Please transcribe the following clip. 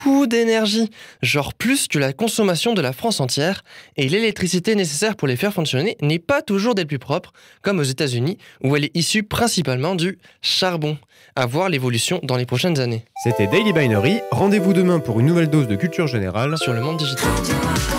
beaucoup d'énergie, genre plus que la consommation de la France entière, et l'électricité nécessaire pour les faire fonctionner n'est pas toujours des plus propres, comme aux États-Unis, où elle est issue principalement du charbon. À voir l'évolution dans les prochaines années. C'était Daily Binary. Rendez-vous demain pour une nouvelle dose de culture générale Sur le monde digital.